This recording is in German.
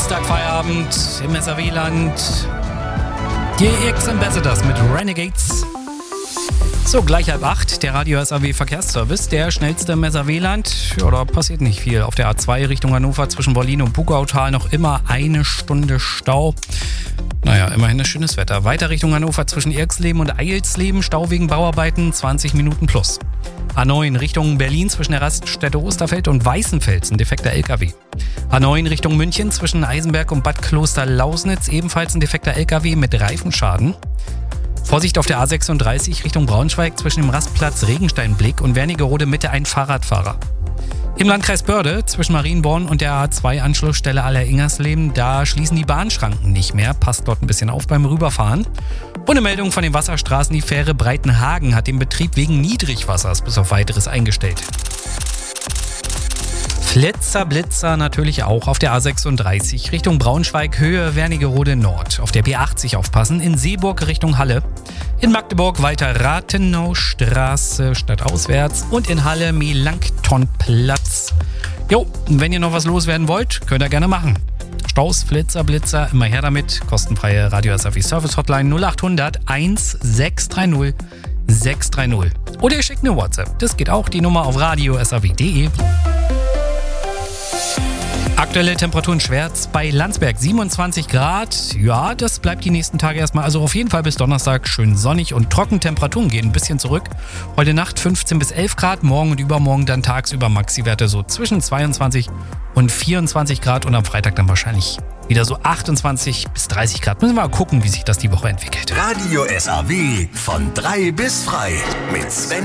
Dienstag Feierabend im SAW-Land. Die X-Ambassadors mit Renegades. So, gleich 7:30, der Radio SAW Verkehrsservice, der schnellste im SAW-Land. Ja, da passiert nicht viel. Auf der A2 Richtung Hannover zwischen Berlin und Bugautal noch immer 1 Stunde Stau. Naja, immerhin ist schönes Wetter. Weiter Richtung Hannover zwischen Erxleben und Eilsleben, Stau wegen Bauarbeiten, 20 Minuten plus. A9 Richtung Berlin zwischen der Raststätte Osterfeld und Weißenfels, ein defekter LKW. A9 Richtung München zwischen Eisenberg und Bad Kloster-Lausnitz, ebenfalls ein defekter LKW mit Reifenschaden. Vorsicht auf der A36 Richtung Braunschweig zwischen dem Rastplatz Regensteinblick und Wernigerode Mitte ein Fahrradfahrer. Im Landkreis Börde zwischen Marienborn und der A2-Anschlussstelle Aller-Ingersleben, da schließen die Bahnschranken nicht mehr. Passt dort ein bisschen auf beim Rüberfahren. Und eine Meldung von den Wasserstraßen, die Fähre Breitenhagen hat den Betrieb wegen Niedrigwassers bis auf Weiteres eingestellt. Blitzer natürlich auch auf der A36 Richtung Braunschweig, Höhe Wernigerode Nord. Auf der B80 aufpassen, in Seeburg Richtung Halle. In Magdeburg weiter Rathenaustraße stadtauswärts und in Halle Melanktonplatz. Jo, wenn ihr noch was loswerden wollt, könnt ihr gerne machen. Staus, Blitzer, immer her damit. Kostenfreie Radio SAW Service Hotline 0800 1630 630. Oder ihr schickt eine WhatsApp. Das geht auch, die Nummer auf radio.saw.de. Aktuelle Temperaturen Schwerz bei Landsberg 27 Grad. Ja, das bleibt die nächsten Tage erstmal. Also auf jeden Fall bis Donnerstag schön sonnig und trocken. Temperaturen gehen ein bisschen zurück. Heute Nacht 15 bis 11 Grad. Morgen und übermorgen dann tagsüber Maxi-Werte so zwischen 22 und 24 Grad. Und am Freitag dann wahrscheinlich wieder so 28 bis 30 Grad. Müssen wir mal gucken, wie sich das die Woche entwickelt. Radio SAW von 3 bis frei mit Sven